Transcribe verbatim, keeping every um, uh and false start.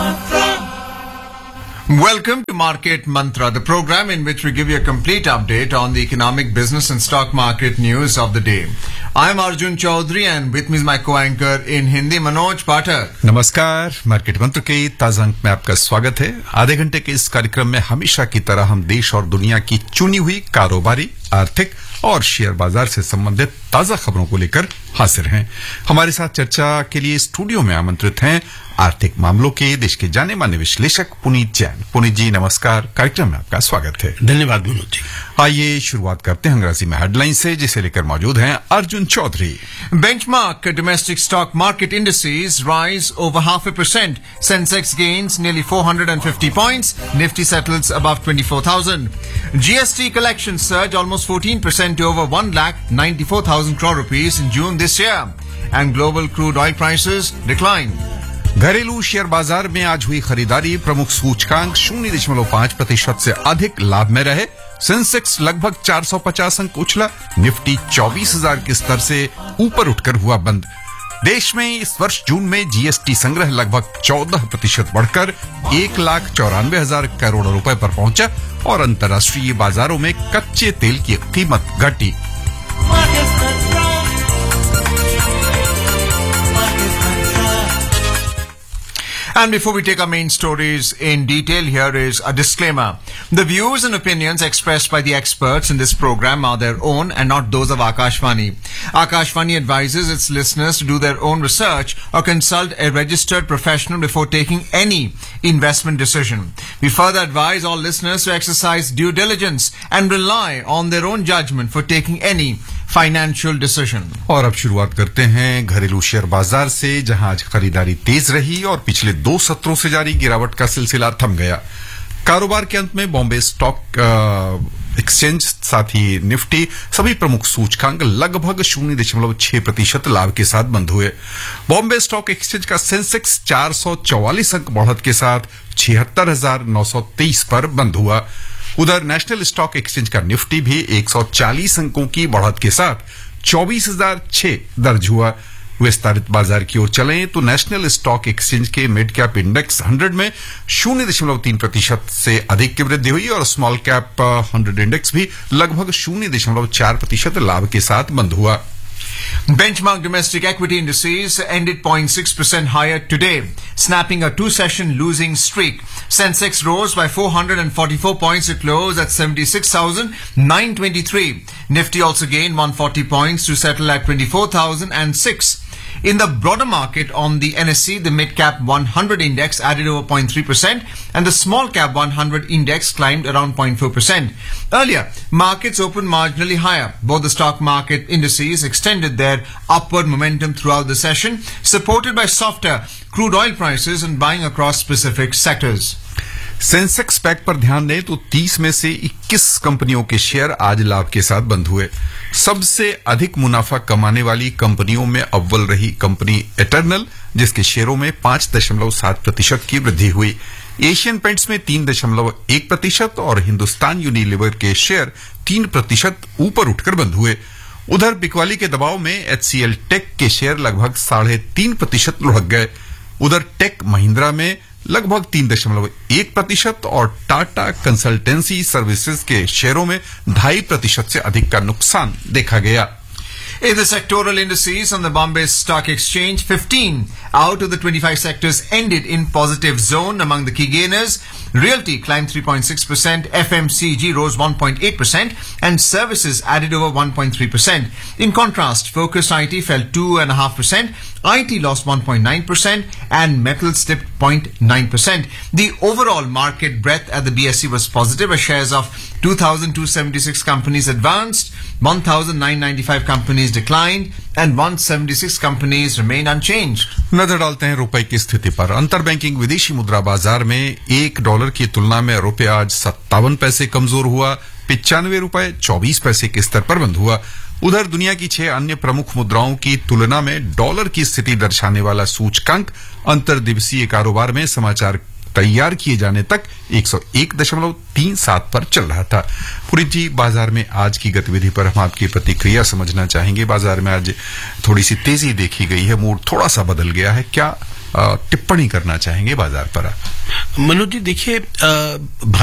Welcome to Market Mantra, the program in which we give you a complete update on the economic, business and stock market news of the day. I am Arjun Chaudhary and with me is my co-anchor in Hindi, Manoj Pathak. नमस्कार, market मंत्र के ताजा अंक में आपका स्वागत है। आधे घंटे के इस कार्यक्रम में हमेशा की तरह हम देश और दुनिया की चुनी हुई कारोबारी, आर्थिक और शेयर बाजार से संबंधित ताजा खबरों को लेकर हाजिर हैं। हमारे साथ चर्चा के लिए स्टूडियो में आमंत्रित हैं आर्थिक मामलों के देश के जाने माने विश्लेषक पुनीत जैन। पुनीत जी नमस्कार, कार्यक्रम में आपका स्वागत है। धन्यवाद मनोज जी। आइए शुरुआत करते हैं अंग्रेजी में हेडलाइन से, जिसे लेकर मौजूद हैं Arjun Chaudhary. Benchmark domestic stock market indices rise over half a percent. Sensex gains nearly four hundred fifty points. Nifty settles above twenty-four thousand. G S T collections surge almost fourteen percent to over one lakh ninety-four thousand crore rupees in June this year. And global crude oil prices decline. घरेलू share बाजार में आज हुई खरीदारी, प्रमुख सूचकांक शून्य दशमलव पांच प्रतिशत से अधिक लाभ में रहे। सेंसेक्स लगभग चार सौ पचास अंक उछला। निफ्टी चौबीस हजार के स्तर से ऊपर उठकर हुआ बंद। देश में इस वर्ष जून में जीएसटी संग्रह लगभग चौदह प्रतिशत बढ़कर एक लाख चौरानवे हजार करोड़ रुपए पर पहुंचा और अंतर्राष्ट्रीय बाजारों में कच्चे तेल की कीमत घटी। And before we take our main stories in detail, here is a disclaimer. The views and opinions expressed by the experts in this program are their own and not those of Akashvani. Akashvani advises its listeners to do their own research or consult a registered professional before taking any investment decision. We further advise all listeners to exercise due diligence and rely on their own judgment for taking any financial decision. और अब शुरुआत करते हैं घरेलू share बाजार से, जहां आज खरीदारी तेज रही और पिछले दो सत्रों से जारी गिरावट का सिलसिला थम गया। कारोबार के अंत में बॉम्बे स्टॉक एक्सचेंज, साथ ही निफ्टी, सभी प्रमुख सूचकांक लगभग शून्य दशमलव छह प्रतिशत लाभ के साथ बंद हुए। बॉम्बे स्टॉक एक्सचेंज का सेंसेक्स चार सौ चौवालीस अंक बढ़त के साथ छिहत्तर हजार नौ सौ तेईस पर बंद हुआ। उधर नेशनल स्टॉक एक्सचेंज का निफ्टी भी एक सौ चालीस अंकों की बढ़त के साथ चौबीस हजार छह दर्ज हुआ। विस्तारित बाजार की ओर चलें तो नेशनल स्टॉक एक्सचेंज के मिड कैप इंडेक्स हंड्रेड में शून्य दशमलव तीन प्रतिशत से अधिक की वृद्धि हुई और स्मॉल कैप हंड्रेड इंडेक्स भी लगभग शून्य दशमलव चार प्रतिशत लाभ के साथ बंद हुआ। Benchmark domestic equity indices ended zero point six percent higher today, snapping a two-session losing streak. Sensex rose by four hundred forty-four points to close at seventy-six thousand nine hundred twenty-three. Nifty also gained one hundred forty points to settle at twenty-four thousand six. In the broader market on the N S E, the mid-cap one hundred index added over zero point three percent and the small-cap one hundred index climbed around zero point four percent. Earlier, markets opened marginally higher. Both the stock market indices extended their upward momentum throughout the session, supported by softer crude oil prices and buying across specific sectors. Sensex pack पर ध्यान दें तो तीस में से इक्कीस कंपनियों के शेयर आज लाभ के साथ बंद हुए। सबसे अधिक मुनाफा कमाने वाली कंपनियों में अव्वल रही कंपनी एटर्नल, जिसके शेयरों में पांच दशमलव सात प्रतिशत की वृद्धि हुई। एशियन पेंट्स में तीन दशमलव एक प्रतिशत और हिंदुस्तान यूनिलीवर के शेयर तीन प्रतिशत ऊपर उठकर बंद हुए। उधर बिकवाली के दबाव में एचसीएल टेक के शेयर लगभग साढ़े तीन प्रतिशत लुढ़क गए। उधर टेक महिंद्रा में लगभग तीन दशमलव एक प्रतिशत और टाटा कंसल्टेंसी सर्विसेज के शेयरों में ढाई प्रतिशत से अधिक का नुकसान देखा गया। In the sectoral indices on the Bombay Stock Exchange, fifteen out of the twenty-five sectors ended in positive zone. Among the key gainers, Realty climbed three point six percent, F M C G rose one point eight percent, and services added over one point three percent. In contrast, focused I T fell two point five percent, I T lost one point nine percent, and metals dipped zero point nine percent. The overall market breadth at the B S E was positive, as shares of two thousand two hundred seventy-six companies advanced, one thousand nine hundred ninety-five companies declined, and one hundred seventy-six companies remained unchanged. नजर डालते हैं रुपए की स्थिति पर। अंतर banking विदेशी मुद्रा बाजार में एक डॉलर की तुलना में रुपया आज सत्तावन पैसे कमजोर हुआ, पिचानवे रुपए चौबीस पैसे के स्तर पर बंद हुआ। उधर दुनिया की छह अन्य प्रमुख मुद्राओं की तुलना में डॉलर की स्थिति दर्शाने वाला सूचकांक अंतर्दिवसीय कारोबार में समाचार तैयार किए जाने तक एक सौ एक दशमलव तीन सात पर चल रहा था। पुरीत जी, बाजार में आज की गतिविधि पर हम आपकी प्रतिक्रिया समझना चाहेंगे। बाजार में आज थोड़ी सी तेजी देखी गई है, मूड थोड़ा सा बदल गया है, क्या टिप्पणी करना चाहेंगे बाजार पर? मनोज जी देखिए,